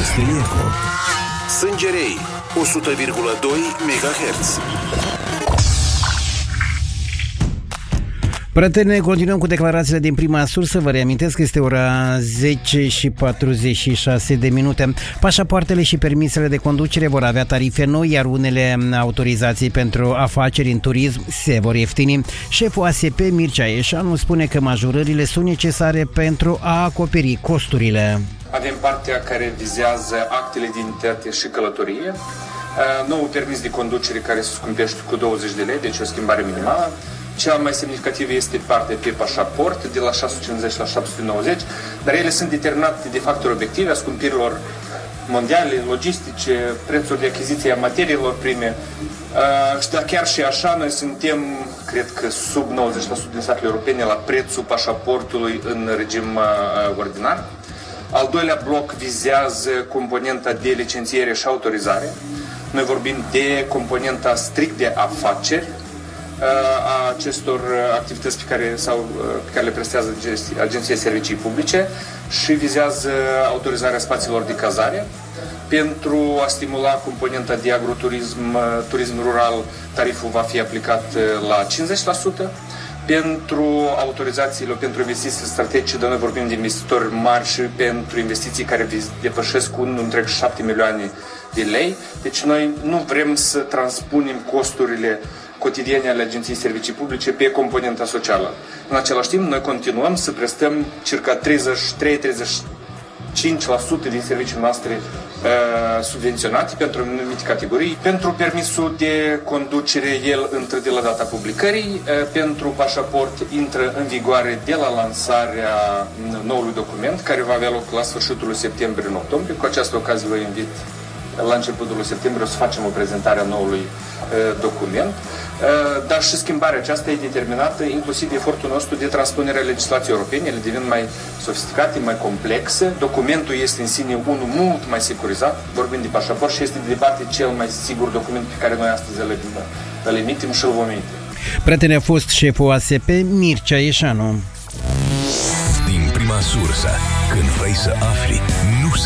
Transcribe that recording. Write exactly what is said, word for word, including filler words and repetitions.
este Eco. Sângerei, o sută virgulă doi megahertz. Prieteni, continuăm cu declarațiile din prima sursă. Vă reamintesc că este ora zece și patruzeci și șase de minute. Pașapoartele și permisele de conducere vor avea tarife noi, iar unele autorizații pentru afaceri în turism se vor ieftini. Șeful A S P, Mircea Eșanu, spune că majorările sunt necesare pentru a acoperi costurile. Avem partea care vizează actele de identitate și călătorie, nou permis de conducere care se scumpește cu douăzeci de lei, deci o schimbare minimală. Cea mai semnificativă este partea pe pașaport, de la șase sute cincizeci la șapte sute nouăzeci, dar ele sunt determinate de factori obiectivi, a scumpirilor mondiale, logistice, prețuri de achiziție a materiilor prime. Uh, și chiar și așa, noi suntem, cred că sub nouăzeci la sută din statele europene la prețul pașaportului în regim uh, ordinar. Al doilea bloc vizează componenta de licențiere și autorizare. Noi vorbim de componenta strict de afaceri a acestor activități pe care, sau, pe care le prestează Agenția Servicii Publice și vizează autorizarea spațiilor de cazare. Pentru a stimula componenta de agroturism, turism rural, tariful va fi aplicat la cincizeci la sută. Pentru autorizațiile, pentru investiții strategice, de noi vorbim de investitori mari și pentru investiții care depășesc un întreg șapte milioane de lei. Deci noi nu vrem să transpunem costurile cotidiene ale Agenției Servicii Publice pe componenta socială. În același timp, noi continuăm să prestăm circa treizeci și trei la treizeci și cinci la sută din serviciile noastre uh, subvenționate pentru anumite categorii. Pentru permisul de conducere, el intră de la data publicării. Uh, pentru pașaport intră în vigoare de la lansarea noului document, care va avea loc la sfârșitul septembrie în octombrie. Cu această ocazie vă invit la începutul septembrie o să facem o prezentare a noului uh, document. Uh, dar și schimbarea aceasta e determinată inclusiv de efortul nostru de transpunerea legislației europene. Ele devin mai sofisticate, mai complexe. Documentul este în sine unul mult mai securizat, vorbim de pașaport, și este de departe cel mai sigur document pe care noi astăzi îl, îl emitem și îl vom emite. Prieteni, a fost șeful A S P, Mircea Eșanu. Din prima sursă, când vrei să afli, nu se